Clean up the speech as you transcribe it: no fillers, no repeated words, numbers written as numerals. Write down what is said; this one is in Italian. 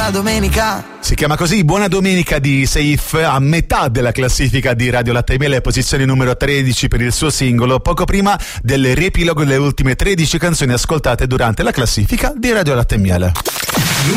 buona domenica. Si chiama così, Buona Domenica di Seif, a metà della classifica di Radio Latte e Miele, posizione numero 13 per il suo singolo, poco prima del riepilogo delle ultime 13 canzoni ascoltate durante la classifica di Radio Latte e Miele.